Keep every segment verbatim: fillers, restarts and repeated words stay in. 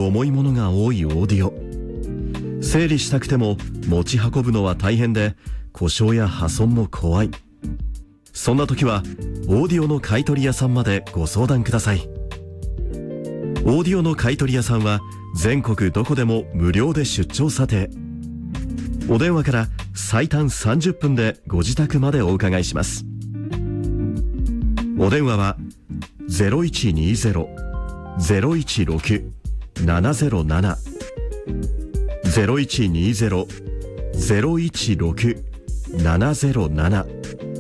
重いものが多いオーディオ。整理したくても持ち運ぶのは大変で、故障や破損も怖い。そんな時はオーディオの買取屋さんまでご相談ください。オーディオの買取屋さんは全国どこでも無料で出張査定。お電話から最短さんじゅっぷんでご自宅までお伺いします。お電話は ゼロいちにゼロ ゼロいちろく ななゼロなな ゼロいちにゼロ ゼロいちろく ななゼロなな。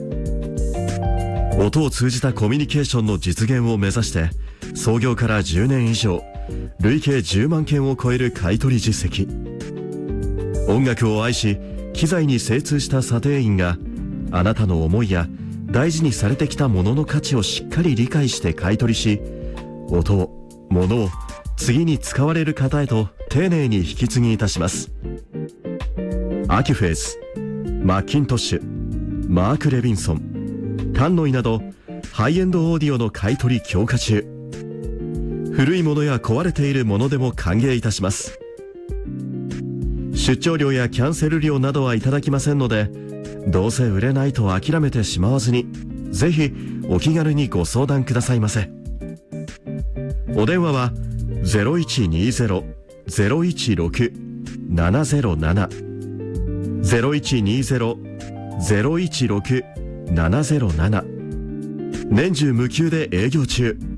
音を通じたコミュニケーションの実現を目指して、創業からじゅうねん以上、累計じゅうまんけんを超える買取実績。音楽を愛し、機材に精通した査定員が、あなたの思いや大事にされてきたものの価値をしっかり理解して買い取りし、音を、物を次に使われる方へと丁寧に引き継ぎいたします。アキュフェース、マッキントッシュ、マーク・レビンソン、タンノイなどハイエンドオーディオの買い取り強化中。古いものや壊れているものでも歓迎いたします。出張料やキャンセル料などはいただきませんので、どうせ売れないと諦めてしまわずに、ぜひお気軽にご相談くださいませ。お電話は ゼロいちにゼロ ゼロいちろく ななゼロなな ゼロいちにゼロ ゼロいちろく ななゼロなな。年中無休で営業中。